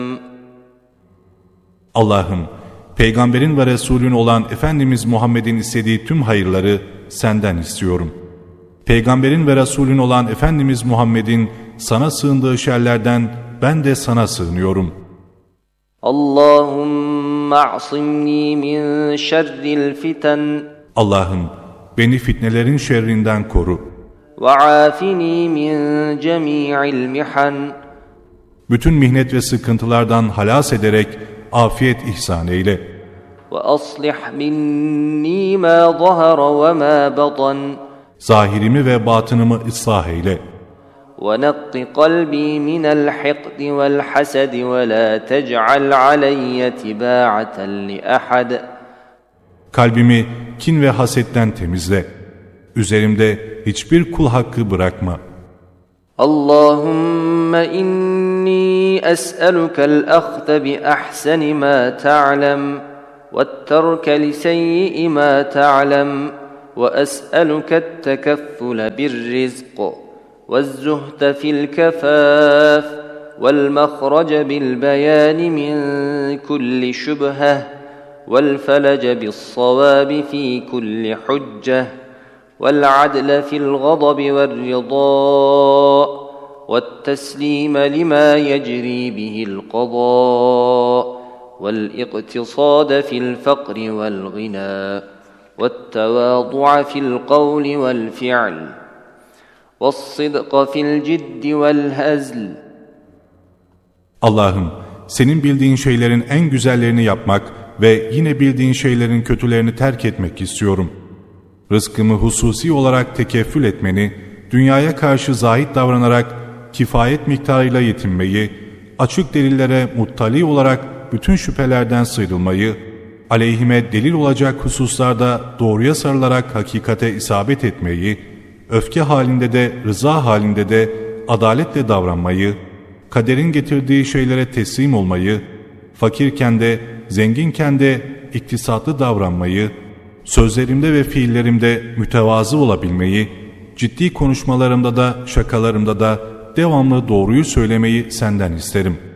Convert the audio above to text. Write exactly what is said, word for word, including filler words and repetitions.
Allah'ım, Peygamberin ve Resulün olan Efendimiz Muhammed'in istediği tüm hayırları senden istiyorum. Peygamberin ve Resulün olan Efendimiz Muhammed'in sana sığındığı şerlerden ben de sana sığınıyorum. Allahümme a'simni min şerril fiten. Allah'ım, beni fitnelerin şerrinden koru. Ve afini min cemi'il mihan. Bütün mihnet ve sıkıntılardan halas ederek afiyet ihsan eyle. Ve aslih minni ma zahara ve ma batan. Zahirimi ve batınımı ıslah eyle. وَنَقِّ قَلْبِي مِنَ الْحِقْدِ وَالْحَسَدِ وَلَا تَجْعَلْ عَلَيَّ تِبَاعَةً لِأَحَدٍ. Kalbimi kin ve hasetten temizle. Üzerimde hiçbir kul hakkı bırakma. Allahümme inni es'elukel ahde bi ahseni ma ta'lem ve't-terke li seyyi'i ma ta'lem ve es'eluket tekeffule bir rizq وَالزُّهْدَ فِي الْكَفَافِ وَالْمَخْرَجَ بِالْبَيَانِ مِنْ كُلِّ شُبْهَةٍ وَالْفَلَجَ بِالصَّوَابِ فِي كُلِّ حُجَّةٍ وَالْعَدْلَ فِي الْغَضَبِ وَالرِّضَاءِ وَالتَّسْلِيمَ لِمَا يَجْرِي بِهِ الْقَضَاءِ وَالْاِقْتِصَادَ فِي الْفَقْرِ وَالْغِنَى وَالتَّوَاضُعَ فِي الْقَوْلِ وَالْفِعْلِ وَالصِّدْقَ فِي الْجِدِّ وَالْهَزْلِ. Allah'ım, senin bildiğin şeylerin en güzellerini yapmak ve yine bildiğin şeylerin kötülerini terk etmek istiyorum. Rızkımı hususi olarak tekeffül etmeni, dünyaya karşı zahit davranarak kifayet miktarıyla yetinmeyi, açık delillere muttali olarak bütün şüphelerden sıyrılmayı, aleyhime delil olacak hususlarda doğruya sarılarak hakikate isabet etmeyi, öfke halinde de rıza halinde de adaletle davranmayı, kaderin getirdiği şeylere teslim olmayı, fakirken de zenginken de iktisatlı davranmayı, sözlerimde ve fiillerimde mütevazı olabilmeyi, ciddi konuşmalarımda da şakalarımda da devamlı doğruyu söylemeyi senden isterim.